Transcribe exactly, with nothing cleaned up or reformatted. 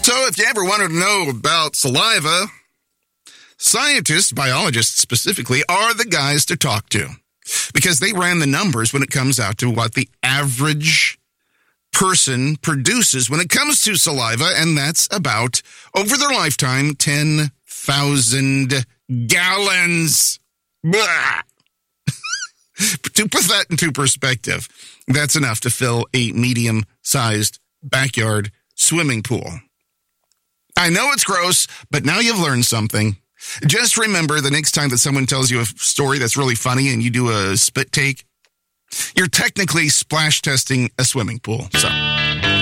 So if you ever wanted to know about saliva, scientists, biologists specifically, are the guys to talk to because they ran the numbers when it comes out to what the average person produces when it comes to saliva, and that's about, over their lifetime, ten thousand gallons. Blah. To put that into perspective, that's enough to fill a medium-sized backyard swimming pool. I know it's gross, but now you've learned something. Just remember the next time that someone tells you a story that's really funny and you do a spit take, you're technically splash testing a swimming pool. So